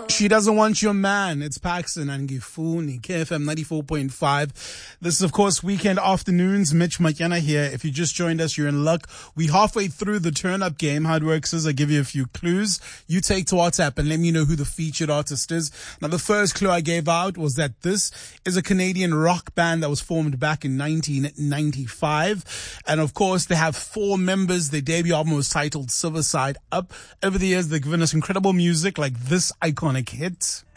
She Doesn't Want Your Man. It's Paxton and Gifuni, KFM 94.5. This is, of course, Weekend Afternoons. Mitch Matyana here. If you just joined us, you're in luck. We're halfway through the turn-up game. How it works is I give you a few clues. You take to WhatsApp and let me know who the featured artist is. Now, the first clue I gave out was that this is a Canadian rock band that was formed back in 1995. And, of course, they have 4 members. Their debut album was titled Silver Side Up. Over the years, they've given us incredible music like this iconic hit.